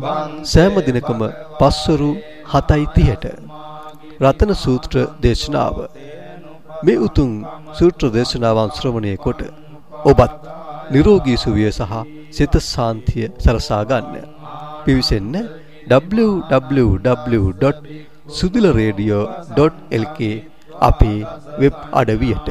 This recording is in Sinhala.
සෑම දිනකම පස්වරු 7:30ට රතන සූත්‍ර දේශනාව. මේ උතුම් සූත්‍ර දේශනාවන් ශ්‍රවණය කොට ඔබත් නිරෝගී සුවය සහ සිත සාන්තිය සලසා ගන්න. පිවිසෙන්න www.sudilaradio.lk අපේ වෙබ් අඩවියට.